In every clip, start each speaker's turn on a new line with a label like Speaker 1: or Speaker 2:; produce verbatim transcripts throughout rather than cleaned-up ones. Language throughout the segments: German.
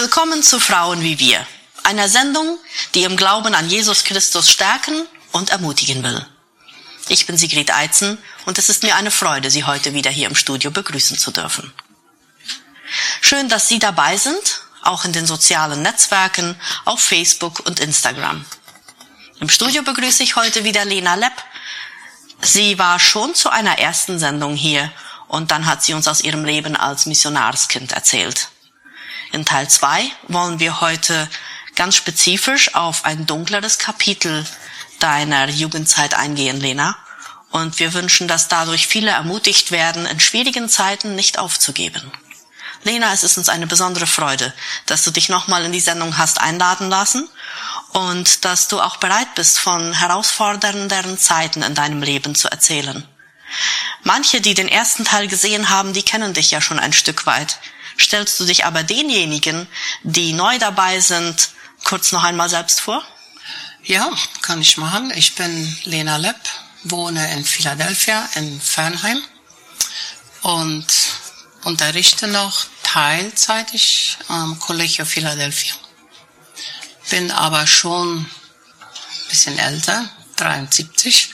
Speaker 1: Willkommen zu Frauen wie wir, einer Sendung, die im Glauben an Jesus Christus stärken und ermutigen will. Ich bin Sigrid Eitzen und es ist mir eine Freude, Sie heute wieder hier im Studio begrüßen zu dürfen. Schön, dass Sie dabei sind, auch in den sozialen Netzwerken, auf Facebook und Instagram. Im Studio begrüße ich heute wieder Lena Lepp. Sie war schon zu einer ersten Sendung hier und dann hat sie uns aus ihrem Leben als Missionarskind erzählt. In Teil zwei wollen wir heute ganz spezifisch auf ein dunkleres Kapitel deiner Jugendzeit eingehen, Lena. Und wir wünschen, dass dadurch viele ermutigt werden, in schwierigen Zeiten nicht aufzugeben. Lena, es ist uns eine besondere Freude, dass du dich nochmal in die Sendung hast einladen lassen und dass du auch bereit bist, von herausfordernderen Zeiten in deinem Leben zu erzählen. Manche, die den ersten Teil gesehen haben, die kennen dich ja schon ein Stück weit. Stellst du dich aber denjenigen, die neu dabei sind, kurz noch einmal selbst vor?
Speaker 2: Ja, kann ich machen. Ich bin Lena Lepp, wohne in Philadelphia, in Fernheim und unterrichte noch teilzeitig am Collegio Philadelphia. Bin aber schon ein bisschen älter, dreiundsiebzig.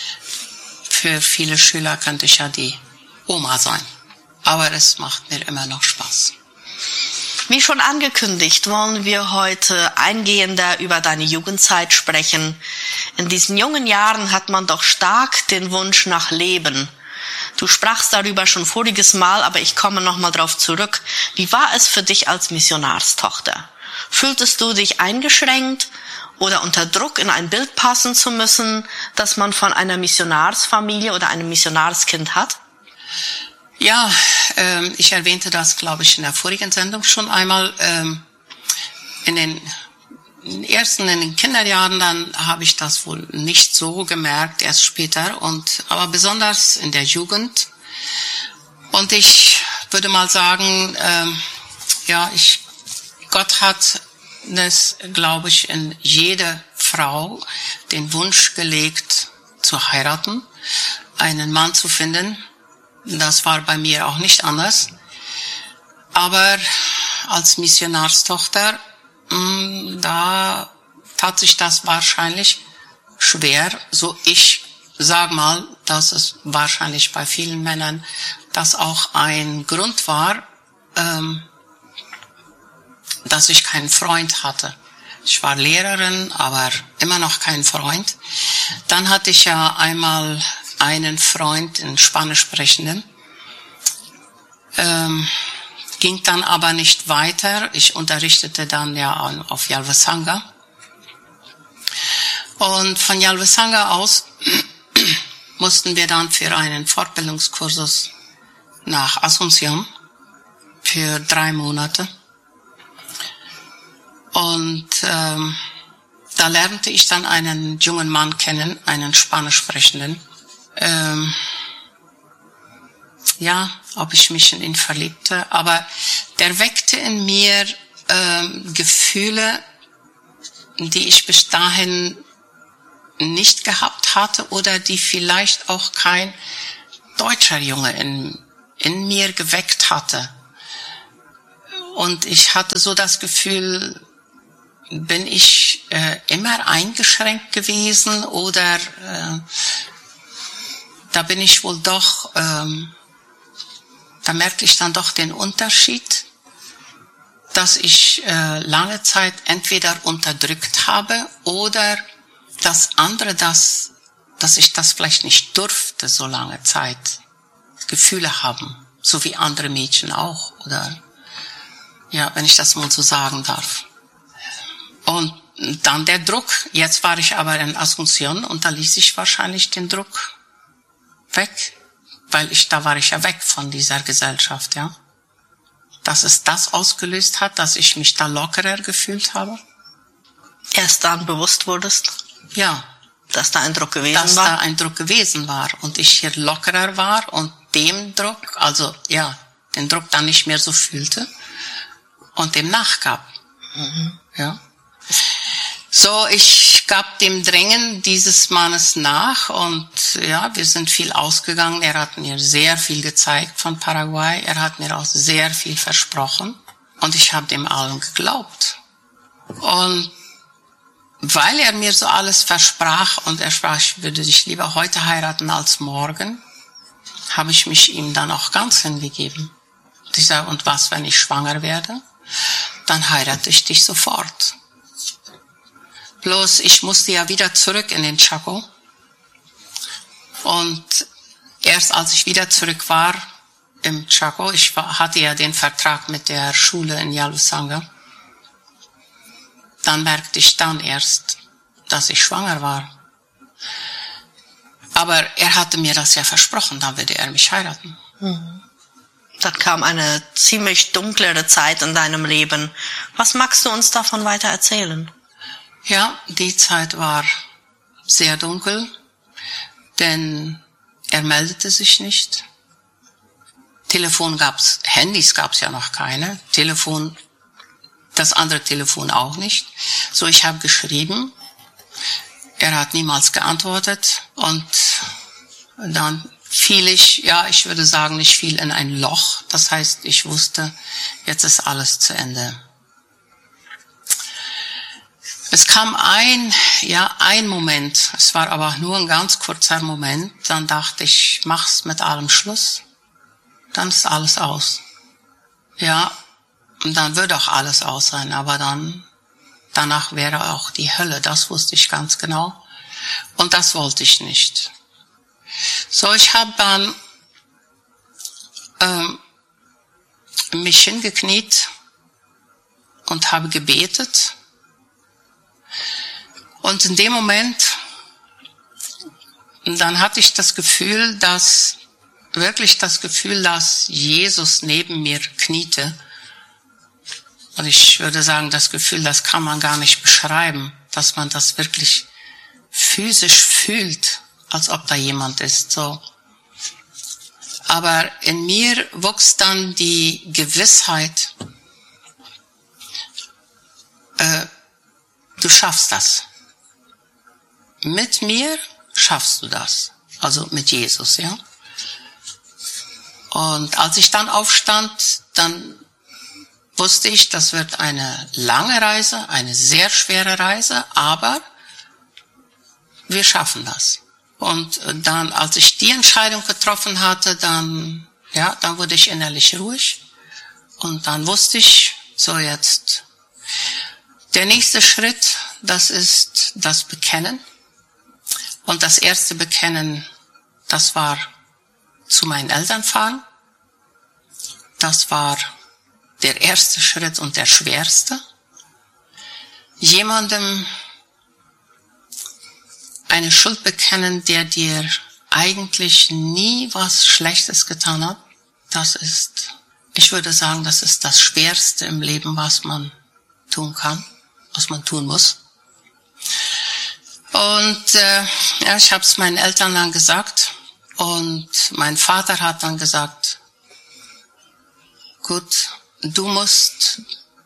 Speaker 2: Für viele Schüler könnte ich ja die Oma sein. Aber es macht mir immer noch Spaß.
Speaker 1: Wie schon angekündigt, wollen wir heute eingehender über deine Jugendzeit sprechen. In diesen jungen Jahren hat man doch stark den Wunsch nach Leben. Du sprachst darüber schon voriges Mal, aber ich komme nochmal drauf zurück. Wie war es für dich als Missionarstochter? Fühltest du dich eingeschränkt oder unter Druck, in ein Bild passen zu müssen, das man von einer Missionarsfamilie oder einem Missionarskind hat?
Speaker 2: Ja, ähm, ich erwähnte das, glaube ich, in der vorigen Sendung schon einmal. Ähm, in den ersten, in den Kinderjahren, dann habe ich das wohl nicht so gemerkt, erst später, und aber besonders in der Jugend. Und ich würde mal sagen, ähm, ja, ich, Gott hat es, glaube ich, in jede Frau den Wunsch gelegt, zu heiraten, einen Mann zu finden. Das war bei mir auch nicht anders. Aber als Missionarstochter, mh, da tat sich das wahrscheinlich schwer. So, ich sag mal, dass es wahrscheinlich bei vielen Männern das auch ein Grund war, ähm, dass ich keinen Freund hatte. Ich war Lehrerin, aber immer noch kein Freund. Dann hatte ich ja einmal einen Freund, einen Spanisch sprechenden, ähm, ging dann aber nicht weiter. Ich unterrichtete dann ja auf Yalvasanga. Und von Yalvasanga aus mussten wir dann für einen Fortbildungskursus nach Asunción für drei Monate. Und ähm, da lernte ich dann einen jungen Mann kennen, einen Spanisch sprechenden. Ähm, ja, ob ich mich in ihn verliebte, aber der weckte in mir ähm, Gefühle, die ich bis dahin nicht gehabt hatte oder die vielleicht auch kein deutscher Junge in, in mir geweckt hatte. Und ich hatte so das Gefühl, bin ich äh, immer eingeschränkt gewesen oder äh, da bin ich wohl doch, ähm, da merkte ich dann doch den Unterschied, dass ich äh, lange Zeit entweder unterdrückt habe oder dass andere das, dass ich das vielleicht nicht durfte, so lange Zeit Gefühle haben, so wie andere Mädchen auch, oder ja, wenn ich das mal so sagen darf. Und dann der Druck. Jetzt war ich aber in Asunción und da ließ ich wahrscheinlich den Druck weg, weil ich, da war ich ja weg von dieser Gesellschaft, ja. Dass es das ausgelöst hat, dass ich mich da lockerer gefühlt habe.
Speaker 1: Erst dann bewusst wurdest?
Speaker 2: Ja.
Speaker 1: Dass da ein Druck gewesen
Speaker 2: dass
Speaker 1: war?
Speaker 2: Dass da ein Druck gewesen war und ich hier lockerer war und dem Druck, also ja, den Druck dann nicht mehr so fühlte und dem nachgab. Mhm. Ja. So, ich gab dem Drängen dieses Mannes nach und ja, wir sind viel ausgegangen. Er hat mir sehr viel gezeigt von Paraguay. Er hat mir auch sehr viel versprochen. Und ich habe dem allen geglaubt. Und weil er mir so alles versprach und er sprach, ich würde dich lieber heute heiraten als morgen, habe ich mich ihm dann auch ganz hingegeben. Und ich sage, und was, wenn ich schwanger werde? Dann heirate ich dich sofort. Bloß, ich musste ja wieder zurück in den Chaco. Und erst als ich wieder zurück war im Chaco, ich war, hatte ja den Vertrag mit der Schule in Yalusanga, dann merkte ich dann erst, dass ich schwanger war. Aber er hatte mir das ja versprochen, dann würde er mich heiraten.
Speaker 1: Mhm. Dann kam eine ziemlich dunklere Zeit in deinem Leben. Was magst du uns davon weiter erzählen?
Speaker 2: Ja, die Zeit war sehr dunkel, denn er meldete sich nicht. Telefon gab's, Handys gab's ja noch keine. Telefon, das andere Telefon auch nicht. So, ich habe geschrieben. Er hat niemals geantwortet und dann fiel ich, ja, ich würde sagen, ich fiel in ein Loch. Das heißt, ich wusste, jetzt ist alles zu Ende. Es kam ein, ja, ein Moment, es war aber nur ein ganz kurzer Moment, dann dachte ich, mach's mit allem Schluss, dann ist alles aus. Ja, und dann würde auch alles aus sein, aber dann, danach wäre auch die Hölle, das wusste ich ganz genau. Und das wollte ich nicht. So, ich habe dann ähm, mich hingekniet und habe gebetet. Und in dem Moment, dann hatte ich das Gefühl, dass, wirklich das Gefühl, dass Jesus neben mir kniete. Und ich würde sagen, das Gefühl, das kann man gar nicht beschreiben, dass man das wirklich physisch fühlt, als ob da jemand ist, so. Aber in mir wuchs dann die Gewissheit, äh, du schaffst das. Mit mir schaffst du das. Also mit Jesus, ja. Und als ich dann aufstand, dann wusste ich, das wird eine lange Reise, eine sehr schwere Reise, aber wir schaffen das. Und dann, als ich die Entscheidung getroffen hatte, dann, ja, dann wurde ich innerlich ruhig. Und dann wusste ich, so jetzt, der nächste Schritt, das ist das Bekennen. Und das erste Bekennen, das war zu meinen Eltern fahren. Das war der erste Schritt und der schwerste. Jemandem eine Schuld bekennen, der dir eigentlich nie was Schlechtes getan hat, das ist, ich würde sagen, das ist das Schwerste im Leben, was man tun kann, was man tun muss. Und äh, ja, ich habe es meinen Eltern dann gesagt und mein Vater hat dann gesagt, gut, du musst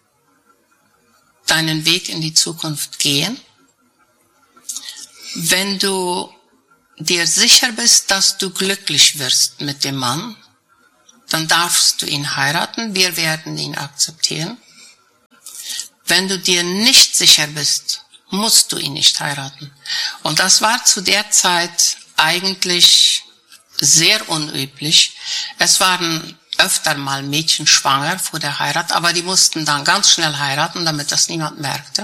Speaker 2: deinen Weg in die Zukunft gehen. Wenn du dir sicher bist, dass du glücklich wirst mit dem Mann, dann darfst du ihn heiraten, wir werden ihn akzeptieren. Wenn du dir nicht sicher bist, musst du ihn nicht heiraten. Und das war zu der Zeit eigentlich sehr unüblich. Es waren öfter mal Mädchen schwanger vor der Heirat, aber die mussten dann ganz schnell heiraten, damit das niemand merkte.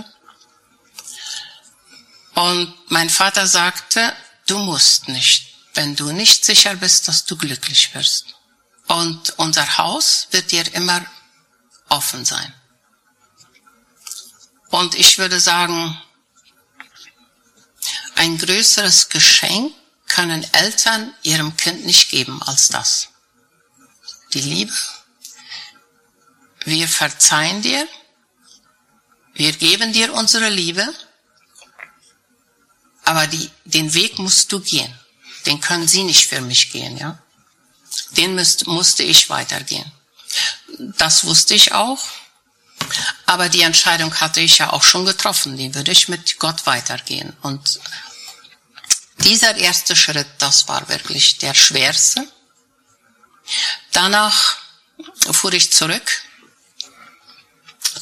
Speaker 2: Und mein Vater sagte, du musst nicht, wenn du nicht sicher bist, dass du glücklich wirst. Und unser Haus wird dir immer offen sein. Und ich würde sagen, ein größeres Geschenk können Eltern ihrem Kind nicht geben als das. Die Liebe. Wir verzeihen dir. Wir geben dir unsere Liebe. Aber die, den Weg musst du gehen. Den können sie nicht für mich gehen, ja. Den müsst, musste ich weitergehen. Das wusste ich auch. Aber die Entscheidung hatte ich ja auch schon getroffen. Die würde ich mit Gott weitergehen. Und dieser erste Schritt, das war wirklich der schwerste. Danach fuhr ich zurück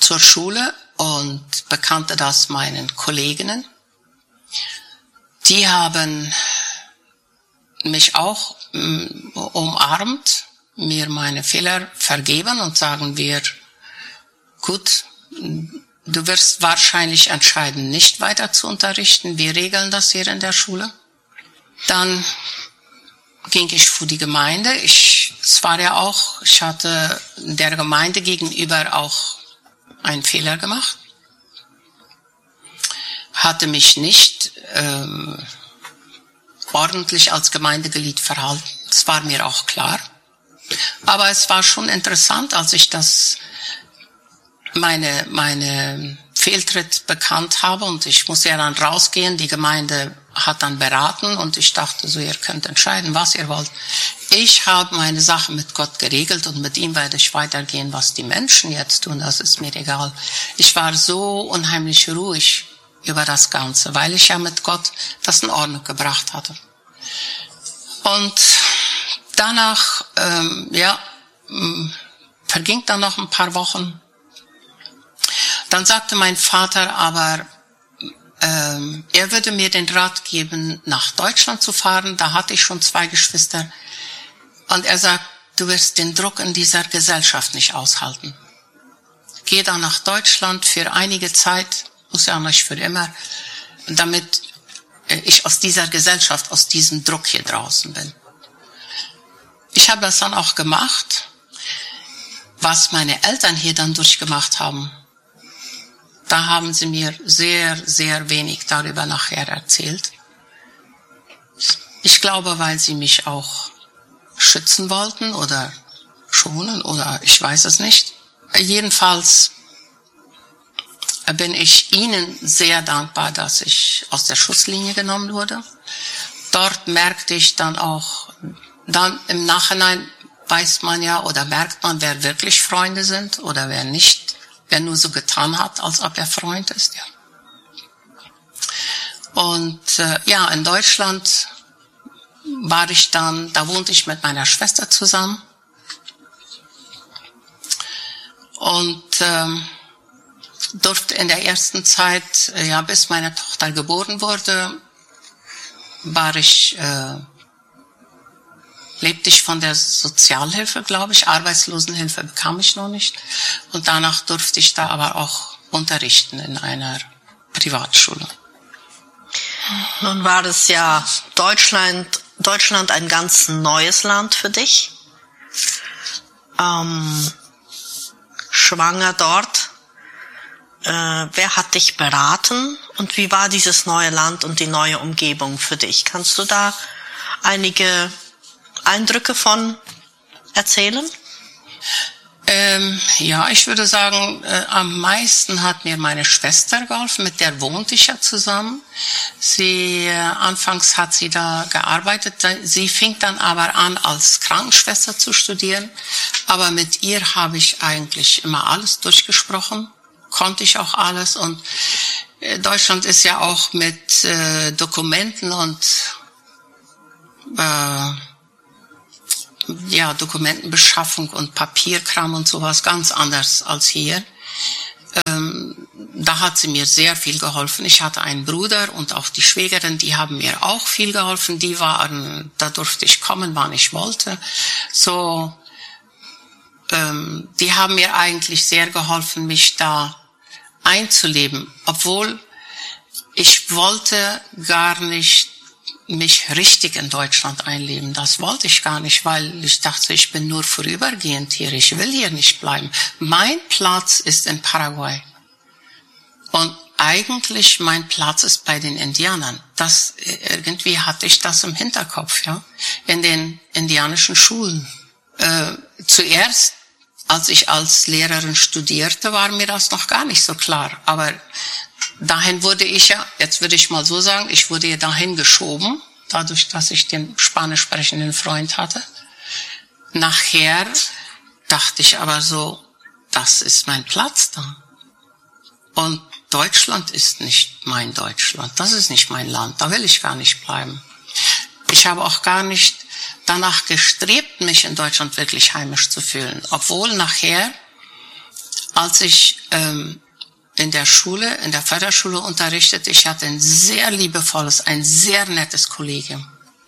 Speaker 2: zur Schule und bekannte das meinen Kolleginnen. Die haben mich auch mm, umarmt, mir meine Fehler vergeben und sagen wir, gut, du wirst wahrscheinlich entscheiden, nicht weiter zu unterrichten. Wir regeln das hier in der Schule. Dann ging ich vor die Gemeinde. Ich, es war ja auch, ich hatte der Gemeinde gegenüber auch einen Fehler gemacht. Hatte mich nicht ähm, ordentlich als Gemeindeglied verhalten. Das war mir auch klar. Aber es war schon interessant, als ich das meine meine Fehltritt bekannt habe und ich muss ja dann rausgehen. Die Gemeinde hat dann beraten und ich dachte so, ihr könnt entscheiden, was ihr wollt. Ich habe meine Sache mit Gott geregelt und mit ihm werde ich weitergehen, was die Menschen jetzt tun, das ist mir egal. Ich war so unheimlich ruhig über das Ganze, weil ich ja mit Gott das in Ordnung gebracht hatte. Und danach, ähm, ja, verging dann noch ein paar Wochen. Dann sagte mein Vater aber, ähm, er würde mir den Rat geben, nach Deutschland zu fahren. Da hatte ich schon zwei Geschwister. Und er sagt, du wirst den Druck in dieser Gesellschaft nicht aushalten. Geh dann nach Deutschland für einige Zeit, muss ja nicht für immer, damit ich aus dieser Gesellschaft, aus diesem Druck hier draußen bin. Ich habe das dann auch gemacht. Was meine Eltern hier dann durchgemacht haben, da haben sie mir sehr, sehr wenig darüber nachher erzählt. Ich glaube, weil sie mich auch schützen wollten oder schonen oder ich weiß es nicht. Jedenfalls bin ich ihnen sehr dankbar, dass ich aus der Schusslinie genommen wurde. Dort merkte ich dann auch, dann im Nachhinein weiß man ja oder merkt man, wer wirklich Freunde sind oder wer nicht, wer nur so getan hat, als ob er Freund ist. Ja. Und äh, ja, in Deutschland war ich dann, da wohnte ich mit meiner Schwester zusammen. Und ähm, durfte in der ersten Zeit, äh, ja, bis meine Tochter geboren wurde, war ich, äh, lebte ich von der Sozialhilfe, glaube ich. Arbeitslosenhilfe bekam ich noch nicht. Und danach durfte ich da aber auch unterrichten in einer Privatschule.
Speaker 1: Nun war es ja Deutschland, Deutschland ein ganz neues Land für dich. Ähm, schwanger dort. Äh, wer hat dich beraten und wie war dieses neue Land und die neue Umgebung für dich? Kannst du da einige Eindrücke von erzählen?
Speaker 2: Ähm, ja, ich würde sagen, äh, am meisten hat mir meine Schwester geholfen, mit der wohnte ich ja zusammen. Sie, äh, anfangs hat sie da gearbeitet, sie fing dann aber an, als Krankenschwester zu studieren. Aber mit ihr habe ich eigentlich immer alles durchgesprochen, konnte ich auch alles. Und äh, Deutschland ist ja auch mit äh, Dokumenten und äh, ja, Dokumentenbeschaffung und Papierkram und sowas ganz anders als hier. Ähm, da hat sie mir sehr viel geholfen. Ich hatte einen Bruder und auch die Schwägerin, die haben mir auch viel geholfen. Die waren, da durfte ich kommen, wann ich wollte. So, ähm, die haben mir eigentlich sehr geholfen, mich da einzuleben, obwohl ich wollte gar nicht mich richtig in Deutschland einleben. Das wollte ich gar nicht, weil ich dachte, ich bin nur vorübergehend hier. Ich will hier nicht bleiben. Mein Platz ist in Paraguay. Und eigentlich mein Platz ist bei den Indianern. Das, irgendwie hatte ich das im Hinterkopf, ja. In den indianischen Schulen. Äh, zuerst, als ich als Lehrerin studierte, war mir das noch gar nicht so klar. Aber dahin wurde ich ja, jetzt würde ich mal so sagen, ich wurde ja dahin geschoben, dadurch, dass ich den spanisch sprechenden Freund hatte. Nachher dachte ich aber so, das ist mein Platz da. Und Deutschland ist nicht mein Deutschland, das ist nicht mein Land, da will ich gar nicht bleiben. Ich habe auch gar nicht danach gestrebt, mich in Deutschland wirklich heimisch zu fühlen, obwohl nachher, als ich ähm, in der Schule, in der Förderschule unterrichtet, ich hatte ein sehr liebevolles, ein sehr nettes Kollegium.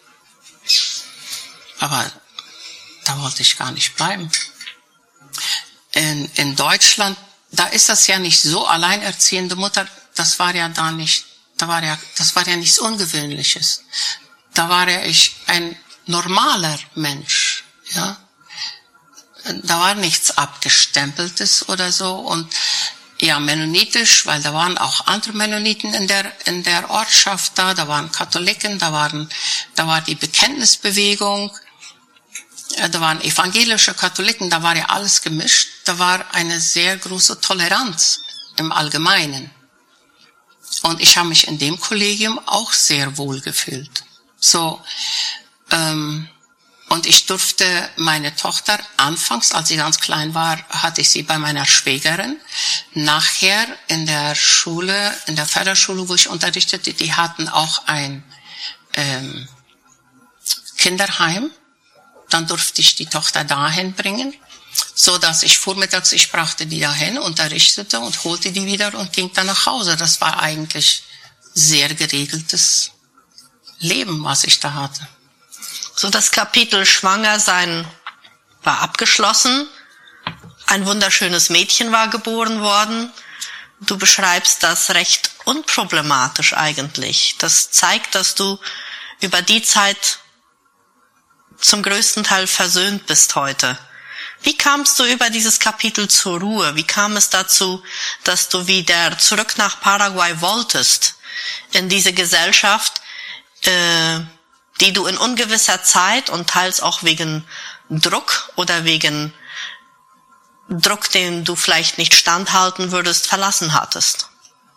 Speaker 2: Aber da wollte ich gar nicht bleiben. In, in Deutschland, da ist das ja nicht so, alleinerziehende Mutter, das war ja da nicht, da war ja, das war ja nichts Ungewöhnliches. Da war ja ich ein normaler Mensch, ja. Da war nichts Abgestempeltes oder so und ja, mennonitisch, weil da waren auch andere Mennoniten in der, in der Ortschaft da, da waren Katholiken, da waren, da war die Bekenntnisbewegung, da waren evangelische Katholiken, da war ja alles gemischt, da war eine sehr große Toleranz im Allgemeinen. Und ich habe mich in dem Kollegium auch sehr wohl gefühlt. So, ähm, und ich durfte meine Tochter, anfangs, als sie ganz klein war, hatte ich sie bei meiner Schwägerin. Nachher in der Schule, in der Förderschule, wo ich unterrichtete, die hatten auch ein ähm, Kinderheim. Dann durfte ich die Tochter dahin bringen, so dass ich vormittags, ich brachte die dahin, unterrichtete und holte die wieder und ging dann nach Hause. Das war eigentlich sehr geregeltes Leben, was ich da hatte.
Speaker 1: So, das Kapitel Schwangersein war abgeschlossen. Ein wunderschönes Mädchen war geboren worden. Du beschreibst das recht unproblematisch eigentlich. Das zeigt, dass du über die Zeit zum größten Teil versöhnt bist heute. Wie kamst du über dieses Kapitel zur Ruhe? Wie kam es dazu, dass du wieder zurück nach Paraguay wolltest, in diese Gesellschaft, äh, die du in ungewisser Zeit und teils auch wegen Druck oder wegen Druck, den du vielleicht nicht standhalten würdest, verlassen hattest?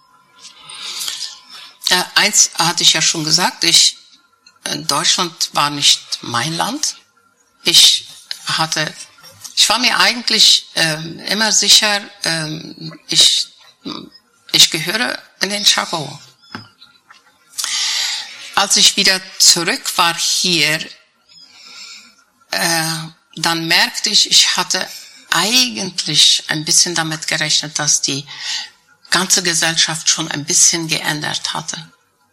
Speaker 2: Äh, eins hatte ich ja schon gesagt, ich, Deutschland war nicht mein Land. Ich hatte, ich war mir eigentlich ähm, immer sicher, ähm, ich, ich gehöre in den Chaco. Als ich wieder zurück war hier, äh, dann merkte ich, ich hatte eigentlich ein bisschen damit gerechnet, dass die ganze Gesellschaft schon ein bisschen geändert hatte.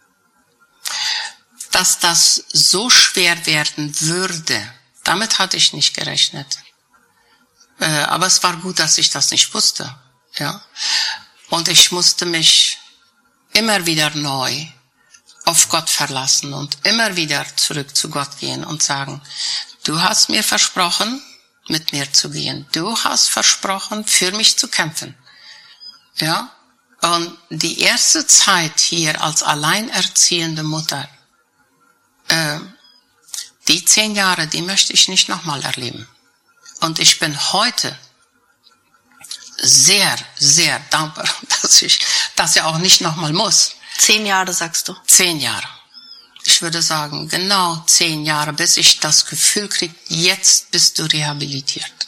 Speaker 2: Dass das so schwer werden würde, damit hatte ich nicht gerechnet. Äh, aber es war gut, dass ich das nicht wusste. Ja? Und ich musste mich immer wieder neu auf Gott verlassen und immer wieder zurück zu Gott gehen und sagen, du hast mir versprochen, mit mir zu gehen. Du hast versprochen, für mich zu kämpfen. Ja? Und die erste Zeit hier als alleinerziehende Mutter, äh, die zehn Jahre, die möchte ich nicht nochmal erleben. Und ich bin heute sehr, sehr dankbar, dass ich das ja auch nicht nochmal muss.
Speaker 1: Zehn Jahre, sagst du?
Speaker 2: Zehn Jahre. Ich würde sagen, genau zehn Jahre, bis ich das Gefühl kriege, jetzt bist du rehabilitiert.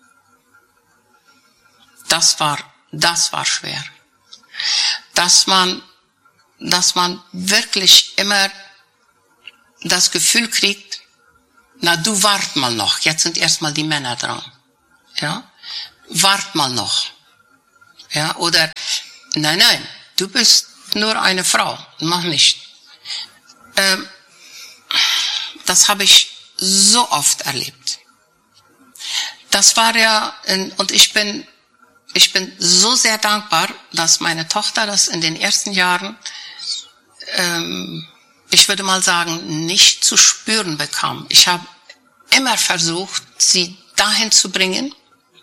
Speaker 2: Das war, das war schwer. Dass man, dass man wirklich immer das Gefühl kriegt, na, du wart mal noch, jetzt sind erstmal die Männer dran. Ja? Wart mal noch. Ja, oder, nein, nein, du bist nur eine Frau, mach nicht. Ähm, das habe ich so oft erlebt. Das war ja, und ich bin, ich bin so sehr dankbar, dass meine Tochter das in den ersten Jahren, ähm, ich würde mal sagen, nicht zu spüren bekam. Ich habe immer versucht, sie dahin zu bringen,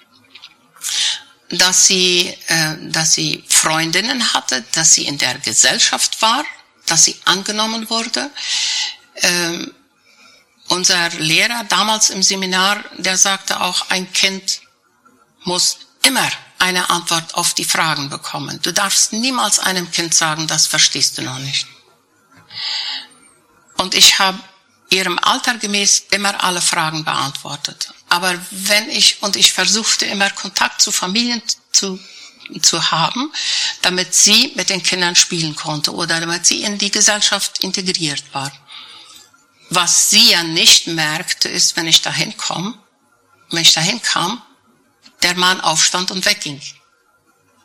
Speaker 2: dass sie, äh, dass sie Freundinnen hatte, dass sie in der Gesellschaft war, dass sie angenommen wurde. Ähm, unser Lehrer damals im Seminar, der sagte auch, ein Kind muss immer eine Antwort auf die Fragen bekommen. Du darfst niemals einem Kind sagen, das verstehst du noch nicht. Und ich habe ihrem Alter gemäß immer alle Fragen beantwortet. Aber wenn ich, und ich versuchte immer Kontakt zu Familien zu, zu haben, damit sie mit den Kindern spielen konnte oder damit sie in die Gesellschaft integriert war. Was sie ja nicht merkte, ist, wenn ich dahin komme, wenn ich dahin kam, der Mann aufstand und wegging.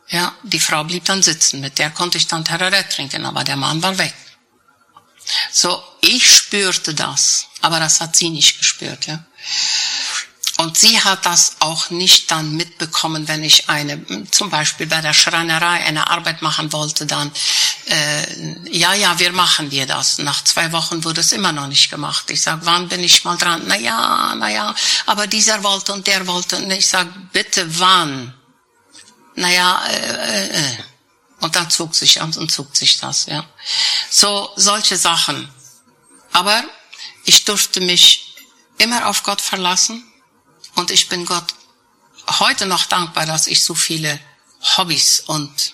Speaker 2: Ja, die Frau blieb dann sitzen, mit der konnte ich dann Tererett trinken, aber der Mann war weg. So, ich spürte das, aber das hat sie nicht gespürt, ja. Und sie hat das auch nicht dann mitbekommen, wenn ich eine, zum Beispiel bei der Schreinerei eine Arbeit machen wollte, dann, äh, ja, ja, wir machen dir das. Nach zwei Wochen wurde es immer noch nicht gemacht. Ich sag, wann bin ich mal dran? Na ja, na ja, aber dieser wollte und der wollte. Und ich sag, bitte, wann? Na ja, äh, äh. Und dann zog sich an und zog sich das, ja. So, solche Sachen. Aber ich durfte mich immer auf Gott verlassen. Und ich bin Gott heute noch dankbar, dass ich so viele Hobbys und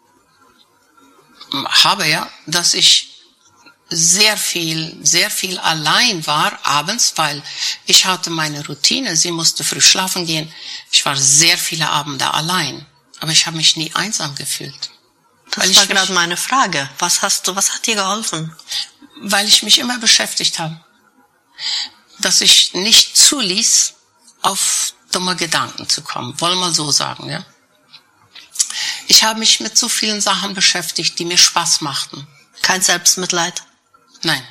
Speaker 2: habe, ja, dass ich sehr viel, sehr viel allein war abends, weil ich hatte meine Routine. Sie musste früh schlafen gehen. Ich war sehr viele Abende allein. Aber ich habe mich nie einsam gefühlt.
Speaker 1: Das war gerade meine Frage. Was hast du, was hat dir geholfen?
Speaker 2: Weil ich mich immer beschäftigt habe. Dass ich nicht zuließ, auf dumme Gedanken zu kommen. Wollen wir mal so sagen, ja? Ich habe mich mit so vielen Sachen beschäftigt, die mir Spaß machten.
Speaker 1: Kein Selbstmitleid?
Speaker 2: Nein.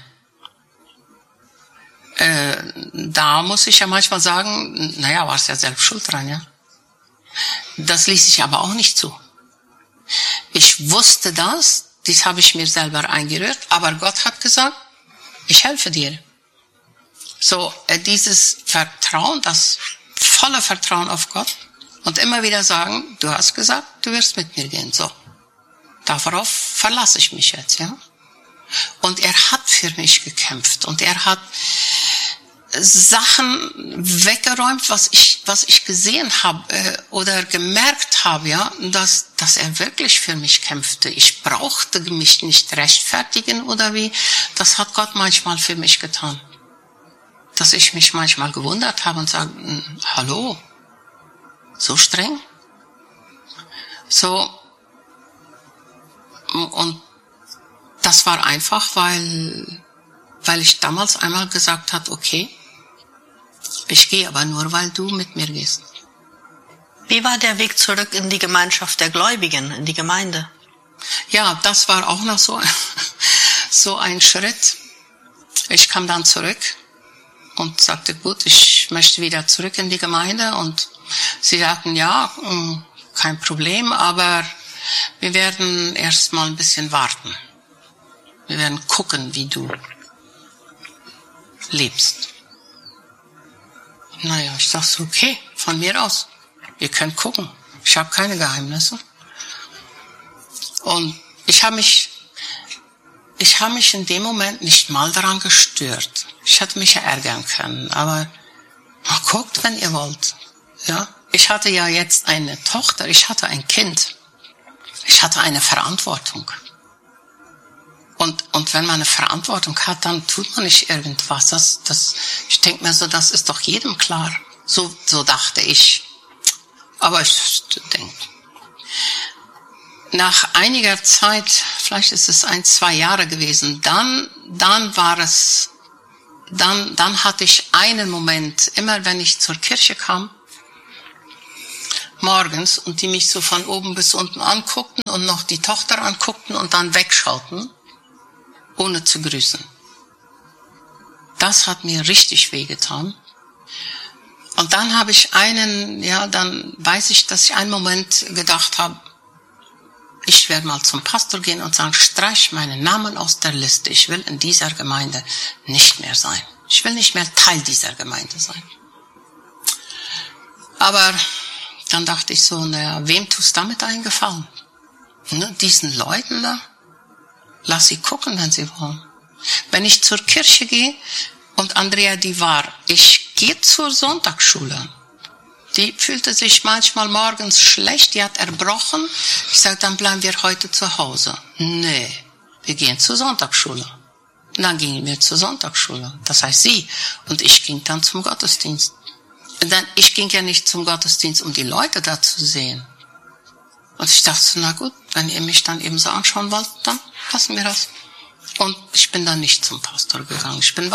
Speaker 2: Äh, da muss ich ja manchmal sagen, naja, warst ja selbst schuld dran, ja? Das ließ ich aber auch nicht zu. Ich wusste das, dies habe ich mir selber eingerührt, aber Gott hat gesagt, ich helfe dir. So, äh, dieses Vertrauen, das volle Vertrauen auf Gott und immer wieder sagen, du hast gesagt, du wirst mit mir gehen. So, darauf verlasse ich mich jetzt, ja. Und er hat für mich gekämpft und er hat Sachen weggeräumt, was ich, was ich gesehen habe äh, oder gemerkt habe, ja, dass, dass er wirklich für mich kämpfte. Ich brauchte mich nicht rechtfertigen oder wie. Das hat Gott manchmal für mich getan. Dass ich mich manchmal gewundert habe und sage, hallo, so streng? So, und das war einfach, weil, weil ich damals einmal gesagt habe, okay, ich gehe aber nur, weil du mit mir gehst.
Speaker 1: Wie war der Weg zurück in die Gemeinschaft der Gläubigen, in die Gemeinde?
Speaker 2: Ja, das war auch noch so, so ein Schritt. Ich kam dann zurück und sagte, gut, ich möchte wieder zurück in die Gemeinde. Und sie sagten, ja, kein Problem, aber wir werden erst mal ein bisschen warten. Wir werden gucken, wie du lebst. Naja, ich dachte, okay, von mir aus. Ihr könnt gucken. Ich habe keine Geheimnisse. Und ich habe mich, ich habe mich in dem Moment nicht mal daran gestört. Ich hätte mich ja ärgern können, aber mal guckt, wenn ihr wollt. Ja, ich hatte ja jetzt eine Tochter, ich hatte ein Kind. Ich hatte eine Verantwortung. Und, und wenn man eine Verantwortung hat, dann tut man nicht irgendwas. Das, das, ich denke mir so, das ist doch jedem klar. So, so dachte ich. Aber ich denke, nach einiger Zeit, vielleicht ist es ein, zwei Jahre gewesen, dann, dann war es, dann, dann hatte ich einen Moment, immer wenn ich zur Kirche kam, morgens, und die mich so von oben bis unten anguckten und noch die Tochter anguckten und dann wegschauten, ohne zu grüßen. Das hat mir richtig wehgetan. Und dann habe ich einen, ja, dann weiß ich, dass ich einen Moment gedacht habe, ich werde mal zum Pastor gehen und sagen, streich meinen Namen aus der Liste. Ich will in dieser Gemeinde nicht mehr sein. Ich will nicht mehr Teil dieser Gemeinde sein. Aber dann dachte ich so, naja, wem tust du damit einen Gefallen? Ne, diesen Leuten da? Lass sie gucken, wenn sie wollen. Wenn ich zur Kirche gehe, und Andrea, die war, ich gehe zur Sonntagsschule. Die fühlte sich manchmal morgens schlecht, die hat erbrochen. Ich sage, dann bleiben wir heute zu Hause. Nee, wir gehen zur Sonntagsschule. Und dann gingen wir zur Sonntagsschule. Das heißt sie. Und ich ging dann zum Gottesdienst. Und dann, ich ging ja nicht zum Gottesdienst, um die Leute da zu sehen. Und ich dachte, na gut, wenn ihr mich dann eben so anschauen wollt, dann lassen wir das. Und ich bin dann nicht zum Pastor gegangen. Ich bin